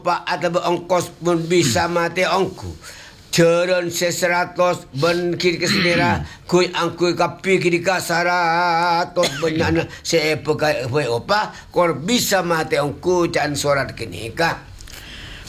Pak atau ongkos pun bisa mati ongku. Jaran 100 ben kiri ke sendiri kui angkui kapi kiri ke saratot benyana sepekai opa kor bisa mati ongku dan surat kenika.